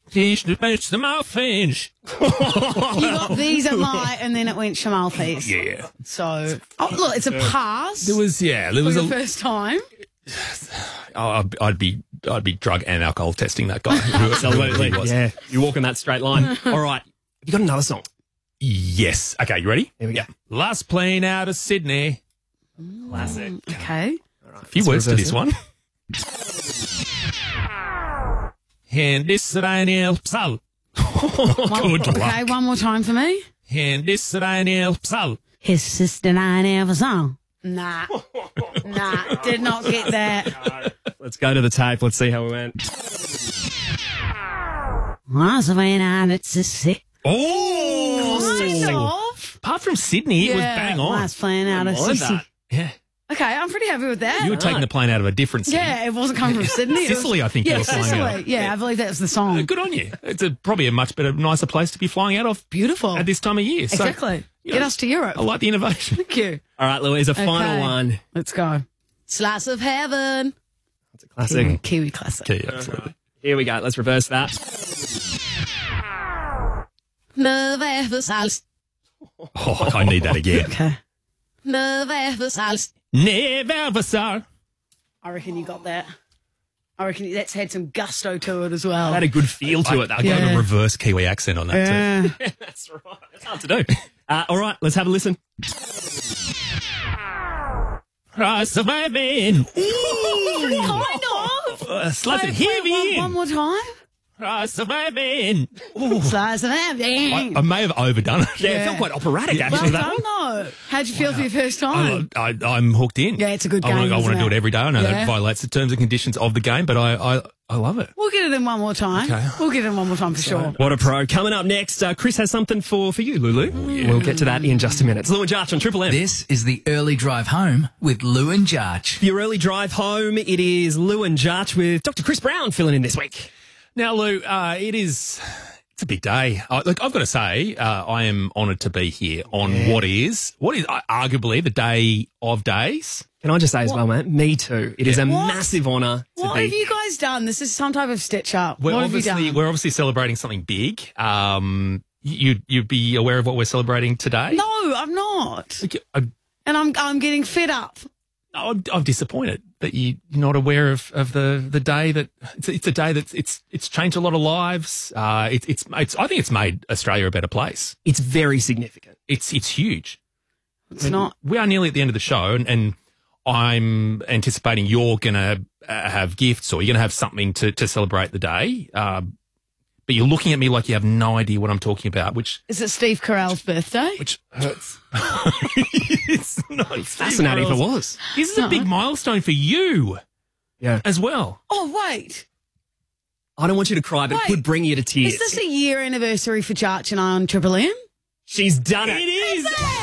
Fish, the mouthfish. You got these at night, and then it went Shamalfis. Yeah. So, look, it's a pass. There was the first time. I'd be drug and alcohol testing that guy. Absolutely. Yeah. You're walking that straight line. All right. You got another song? Yes. Okay, you ready? Here we go. Last plane out of Sydney. Classic. Okay. A few words to this one. And this Daniel Psal. Good luck. Okay, one more time for me. And this Daniel Psal. His sister and I never saw. Nah, did not get that. Let's go to the tape. Let's see how we went. Oh! Apart from Sydney, it was bang on. Last plane out of Mind Sydney. that. Yeah. Okay, I'm pretty happy with that. You were taking the plane out of a different city. Yeah, it wasn't coming from Sydney. It was- Sicily, I think you were flying Sicily. out of. Yeah, I believe that's the song. Good on you. It's probably a much better, nicer place to be flying out of Beautiful. at this time of year. So, Exactly. you Get know, us to Europe. I like the innovation. Thank you. All right, Louise, a final one. Let's go. Slice of heaven. It's a classic. Kiwi classic. Okay, absolutely. Here we go. Let's reverse that. Love ever sals. Oh, I need that again. Okay. Love ever sals. Never saw. I reckon you got that. I reckon that's had some gusto to it as well. Had a good feel to it. I got a reverse Kiwi accent on that too. Yeah. That's right. It's hard to do. All right, let's have a listen. Surviving. Kind of. Slice it heavy. One more time. Surviving. Slice of heaven. I may have overdone it. Yeah, it felt quite operatic, Well actually. that done, one. though. How'd you feel for your first time? I'm hooked in. Yeah, it's a good I game, want isn't to do it? it every day. I know Yeah. that violates the terms and conditions of the game, but I love it. We'll get it in one more time. Okay. We'll get it in one more time for sure. What a pro. Coming up next, Chris has something for you, Lulu. We'll get to that in just a minute. It's Lou and Jarch on Triple M. This is the early drive home with Lou and Jarch. For your early drive home, it is Lou and Jarch with Dr. Chris Brown filling in this week. Now, Lou, it's a big day. Look, I've got to say, I am honoured to be here on what is arguably the day of days. Can I just say as well, mate, me too. It is a massive honour to What be have you guys done? This is some type of stitch up. We're What have you obviously celebrating something big. You'd be aware of what we're celebrating today? No, I'm not. I'm And I'm getting fed up. disappointed that you're not aware of the day that it's a day that it's changed a lot of lives. I think it's made Australia a better place. It's very significant. It's huge. It's not. We are nearly at the end of the show, and I'm anticipating you're going to have gifts or you're going to have something to celebrate the day. But you're looking at me like you have no idea what I'm talking about, which Is it Steve Carell's birthday? hurts. It's not. Fascinating if it was. This is a big milestone for you Yeah. as well. Oh, wait. I don't want you to cry, but it Wait. could bring you to tears. Is this a year anniversary for Jarch and I on Triple M? She's done it. It is.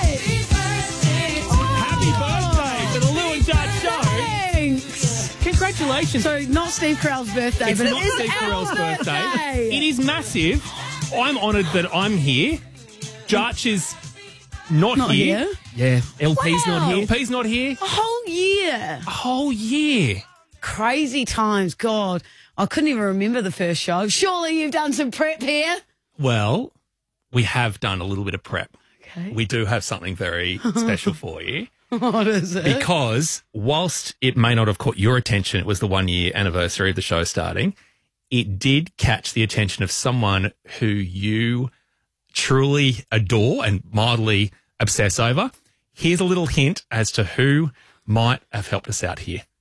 Happy birthday to the Lou and Jarch show. Thanks. Congratulations. So, not Steve Carell's birthday, It's but not it is Steve our Carell's birthday. birthday. It is massive. I'm honoured that I'm here. Jarch is not here. Yeah. LP's Wow. not here. LP's not here. A whole year. A whole year. Crazy times. God, I couldn't even remember the first show. Surely you've done some prep here. Well, we have done a little bit of prep. Okay. We do have something very special for you. What is it? Because whilst it may not have caught your attention, it was the 1 year anniversary of the show starting, it did catch the attention of someone who you truly adore and mildly obsess over. Here's a little hint as to who might have helped us out here.